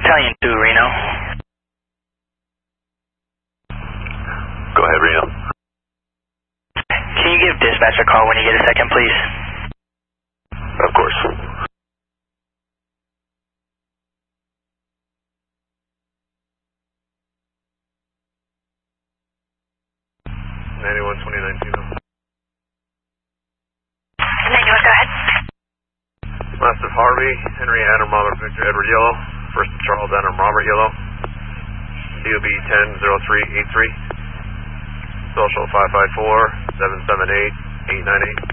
Battalion 2, Reno. Go ahead, Reno. Can you give dispatch a call when you get a second, please? Of course. Go ahead. Mastiff Harvey, Henry Adam Robert Victor Edward Yellow, First Charles Adam Robert Yellow, DOB 100383, Social 554-778-898.